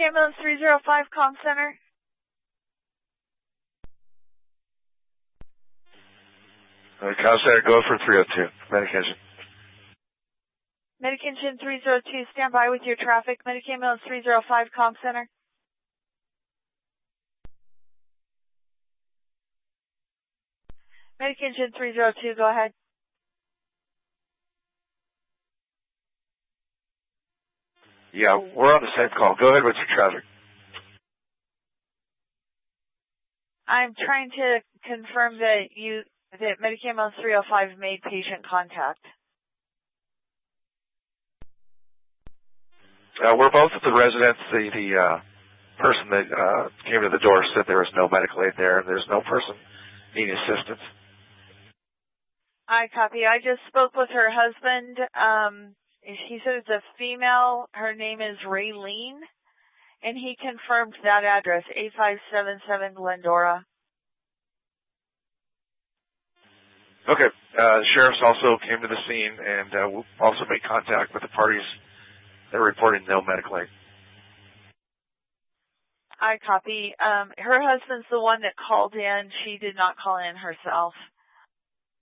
Ambulance 305 Comm Center. Comm Center, go for 302. Medication. Medication 302, stand by with your traffic. Medic Ambulance 305 Comm Center. Medication 302, go ahead. Yeah, we're on the same call. Go ahead with your traffic. I'm trying to confirm that Medic Ambulance 305 made patient contact. We're both at the residence. The person that came to the door said there was no medical aid there and there's no person needing assistance. I copy. I just spoke with her husband. He said it's a female. Her name is Raylene, and he confirmed that address, 8577 Glendora. Okay. Sheriffs also came to the scene and we'll also make contact with the parties that are reporting no medical aid. I copy. Her husband's the one that called in. She did not call in herself.